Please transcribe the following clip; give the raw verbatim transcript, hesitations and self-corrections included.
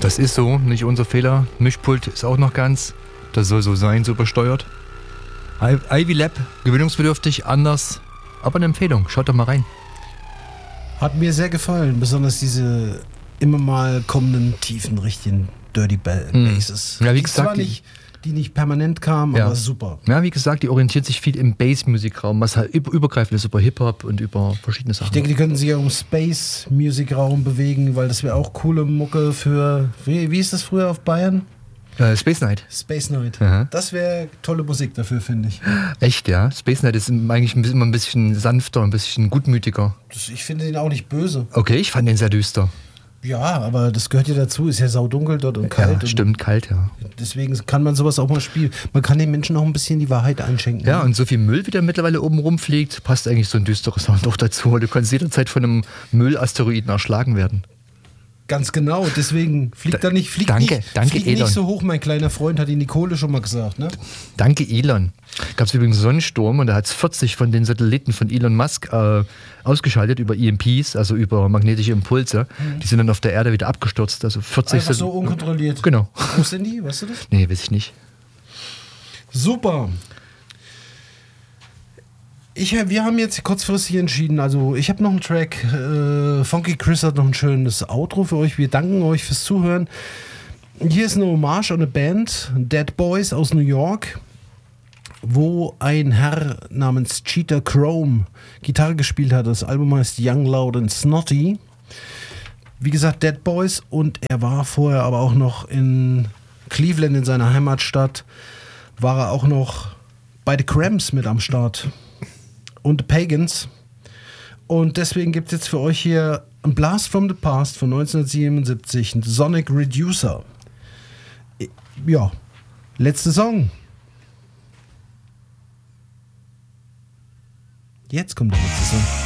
Das ist so, nicht unser Fehler. Mischpult ist auch noch ganz. Das soll so sein, so besteuert. I- Ivy Lab, gewöhnungsbedürftig, anders, aber eine Empfehlung. Schaut doch mal rein. Hat mir sehr gefallen, besonders diese immer mal kommenden tiefen, richtigen Dirty Ba- Hm. Basses. Ja, wie die gesagt, zwar die- nicht, die nicht permanent kamen, Ja. aber super. Ja, wie gesagt, die orientiert sich viel im Bass-Musikraum, was halt über- übergreifend ist über Hip-Hop und über verschiedene Sachen. Ich denke, die könnten sich ja um Space-Musikraum bewegen, weil das wäre auch coole Mucke für, wie, wie ist das früher auf Bayern? äh, Space Night. Space Night. Aha. Das wäre tolle Musik dafür, finde ich. Echt, ja. Space Night ist eigentlich ein bisschen- immer ein bisschen sanfter, ein bisschen gutmütiger. Das, ich finde den auch nicht böse. Okay, ich fand den sehr düster. Ja, aber das gehört ja dazu, ist ja saudunkel dort und kalt. Ja, stimmt, kalt, ja. Und deswegen kann man sowas auch mal spielen. Man kann den Menschen auch ein bisschen die Wahrheit einschenken. Ja, und so viel Müll, wie der mittlerweile oben rumfliegt, passt eigentlich so ein düsterer Sound auch dazu. Du kannst jederzeit von einem Müllasteroiden erschlagen werden. Ganz genau, deswegen fliegt Da- da nicht, fliegt danke, nicht, danke, fliegt Elon. nicht so hoch, mein kleiner Freund, hat die Nicole schon mal gesagt, ne? Danke, Elon. Gab es übrigens einen Sonnensturm und da hat es vierzig von den Satelliten von Elon Musk äh, ausgeschaltet über E M Ps, also über magnetische Impulse. Die sind dann auf der Erde wieder abgestürzt. Also vierzig Einfach sind- so unkontrolliert. Genau. Wo sind die, weißt du das? Nee, weiß ich nicht. Super. Ich, wir haben jetzt kurzfristig entschieden, also ich habe noch einen Track, äh, Funky Chris hat noch ein schönes Outro für euch, wir danken euch fürs Zuhören. Hier ist eine Hommage an eine Band, Dead Boys aus New York, wo ein Herr namens Cheetah Chrome Gitarre gespielt hat. Das Album heißt Young, Loud and Snotty. Wie gesagt, Dead Boys, und er war vorher aber auch noch in Cleveland, in seiner Heimatstadt, war er auch noch bei The Cramps mit am Start und The Pagans. Und deswegen gibt es jetzt für euch hier ein Blast from the Past von neunzehnhundertsiebenundsiebzig, ein Sonic Reducer. Ja, letzter Song. Jetzt kommt der letzte Song.